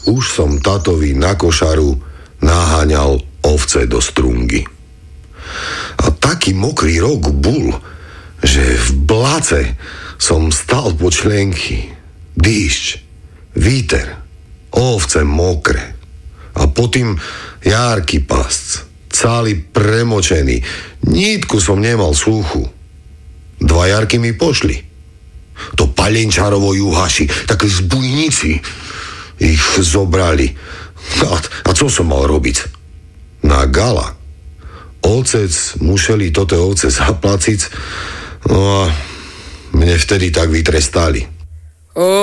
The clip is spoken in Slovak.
už som tatovi na košaru naháňal ovce do strungy. A taký mokrý rok bol, že v blace som stal po členky. Dýšť, víter, ovce mokré. A potom Járky pasc, celý premočený. Nítku som nemal sluchu. 2 Jarky mi pošli. To Palenčárovo juhaši, také zbujníci, ich zobrali. A co som mal robiť? Na gala. Otec museli toto ovce zaplaciť, no a mne vtedy tak vytrestali.